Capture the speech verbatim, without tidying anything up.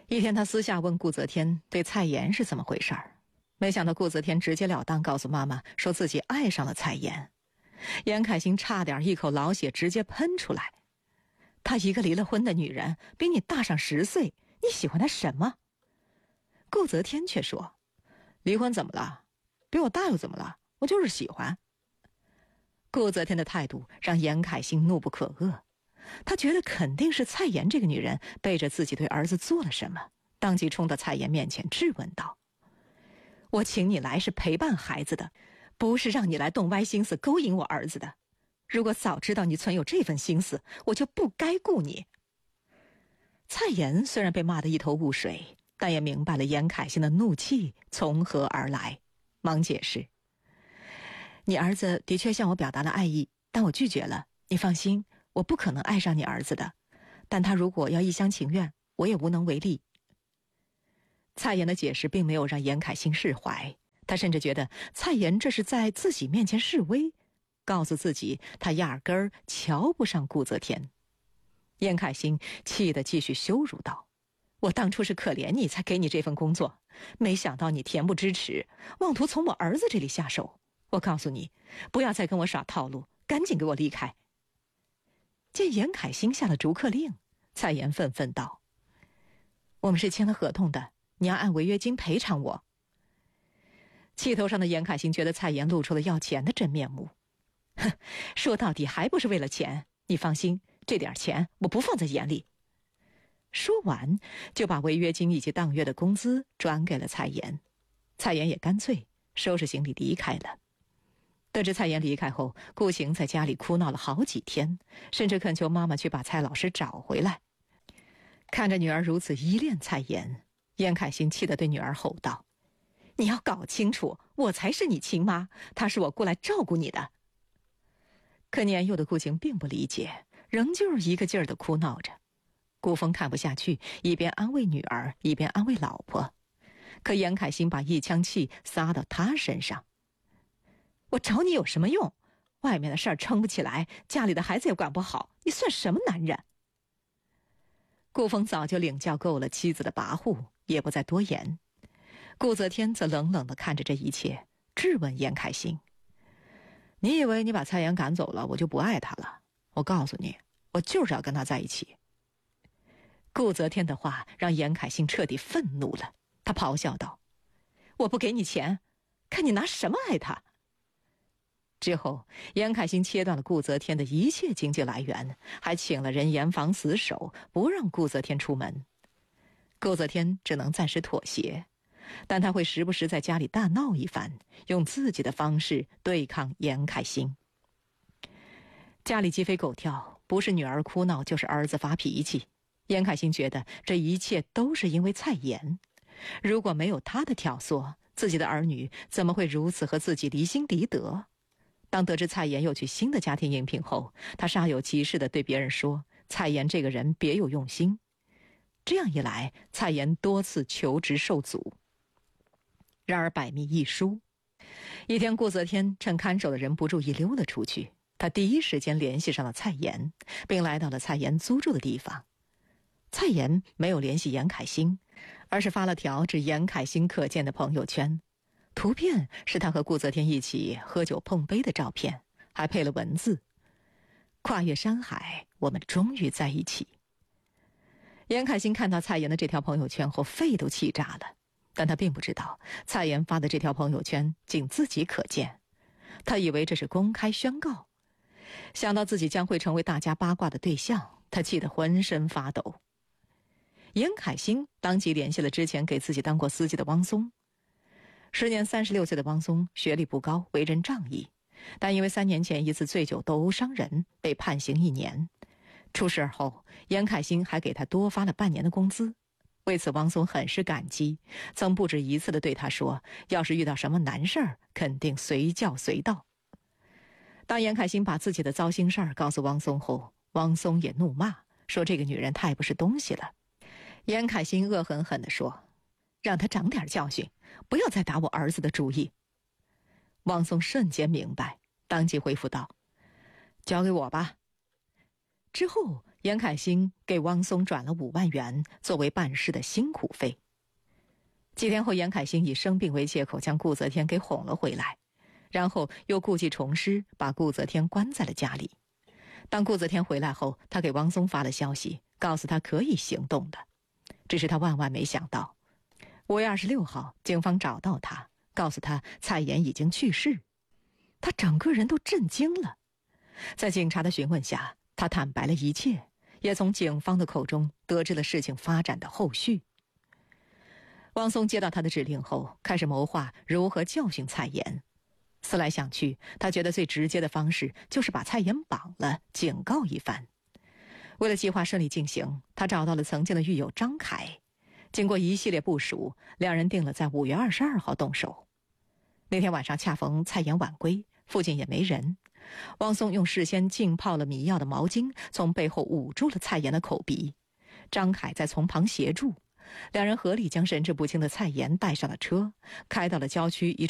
一天他私下问顾泽天对蔡妍是怎么回事儿，没想到顾泽天直截了当告诉妈妈说自己爱上了蔡妍。严凯欣差点一口老血直接喷出来，她一个离了婚的女人，比你大上十岁，你喜欢她什么？顾泽天却说，离婚怎么了？比我大又怎么了？我就是喜欢。顾泽天的态度让严凯欣怒不可遏，他觉得肯定是蔡妍这个女人背着自己对儿子做了什么，当即冲到蔡妍面前质问道，我请你来是陪伴孩子的，不是让你来动歪心思勾引我儿子的。如果早知道你存有这份心思，我就不该顾你。蔡妍虽然被骂得一头雾水，但也明白了严凯欣的怒气从何而来，忙解释，你儿子的确向我表达了爱意，但我拒绝了，你放心，我不可能爱上你儿子的，但他如果要一厢情愿，我也无能为力。蔡妍的解释并没有让严凯欣释怀，他甚至觉得蔡妍这是在自己面前示威，告诉自己他压根儿瞧不上顾泽天。严凯欣气得继续羞辱道，我当初是可怜你才给你这份工作，没想到你恬不知耻，妄图从我儿子这里下手。我告诉你，不要再跟我耍套路，赶紧给我离开。见严凯欣下了逐客令，蔡妍愤愤道，我们是签了合同的，你要按违约金赔偿我。气头上的严凯欣觉得蔡妍露出了要钱的真面目，哼，说到底还不是为了钱，你放心，这点钱我不放在眼里。说完就把违约金以及当月的工资转给了蔡妍，蔡妍也干脆收拾行李离开了。得知蔡妍离开后，顾晴在家里哭闹了好几天，甚至恳求妈妈去把蔡老师找回来。看着女儿如此依恋蔡妍，严凯欣气得对女儿吼道，你要搞清楚，我才是你亲妈，她是我过来照顾你的。可年幼的顾晴并不理解，仍旧一个劲儿地哭闹着。顾峰看不下去，一边安慰女儿，一边安慰老婆。可严凯欣把一腔气撒到他身上，我找你有什么用？外面的事儿撑不起来，家里的孩子也管不好，你算什么男人？顾峰早就领教够了妻子的跋扈，也不再多言。顾泽天则冷冷地看着这一切，质问严凯欣，你以为你把蔡妍赶走了，我就不爱她了？我告诉你，我就是要跟她在一起。顾泽天的话让严凯欣彻底愤怒了，他咆哮道，我不给你钱，看你拿什么爱她？之后，严凯欣切断了顾泽天的一切经济来源，还请了人严防死守，不让顾泽天出门。顾泽天只能暂时妥协，但他会时不时在家里大闹一番，用自己的方式对抗严凯欣。家里鸡飞狗跳，不是女儿哭闹，就是儿子发脾气。严凯欣觉得这一切都是因为蔡妍，如果没有他的挑唆，自己的儿女怎么会如此和自己离心离德？当得知蔡妍又去新的家庭应聘后，他煞有其事地对别人说，蔡妍这个人别有用心。这样一来，蔡妍多次求职受阻。然而百密一疏，一天顾泽天趁看守的人不注意溜了出去，他第一时间联系上了蔡妍，并来到了蔡妍租住的地方。蔡妍没有联系严凯欣，而是发了条只严凯欣可见的朋友圈，图片是他和顾泽天一起喝酒碰杯的照片，还配了文字，跨越山海，我们终于在一起。严凯欣看到蔡妍的这条朋友圈后，肺都气炸了，但他并不知道蔡妍发的这条朋友圈仅自己可见，他以为这是公开宣告。想到自己将会成为大家八卦的对象，他气得浑身发抖。严凯欣当即联系了之前给自己当过司机的汪松。时年三十六岁的汪松学历不高，为人仗义，但因为三年前一次醉酒斗殴伤人，被判刑一年。出事后，严凯欣还给他多发了半年的工资。为此，汪松很是感激，曾不止一次地对他说，要是遇到什么难事儿，肯定随叫随到。当严凯欣把自己的糟心事儿告诉汪松后，汪松也怒骂，说这个女人太不是东西了。严凯欣恶狠狠地说，让他长点教训，不要再打我儿子的主意。汪松瞬间明白，当即回复道，交给我吧。 之后，严凯兴给汪松转了五万元作为办事的辛苦费。几天后，严凯兴以生病为借口将顾泽天给哄了回来，然后又故技重施，把顾泽天关在了家里。当顾泽天回来后，他给汪松发了消息，告诉他可以行动的。只是他万万没想到，五月二十六号，警方找到他，告诉他蔡妍已经去世。他整个人都震惊了。在警察的询问下，他坦白了一切，也从警方的口中得知了事情发展的后续。汪松接到他的指令后，开始谋划如何教训蔡妍。思来想去，他觉得最直接的方式就是把蔡妍绑了，警告一番。为了计划顺利进行，他找到了曾经的狱友张凯。经过一系列部署，两人定了在五月二十二号动手。那天晚上恰逢蔡妍晚归，附近也没人。汪松用事先浸泡了迷药的毛巾从背后捂住了蔡妍的口鼻，张凯在从旁协助，两人合力将神志不清的蔡妍带上了车，开到了郊区一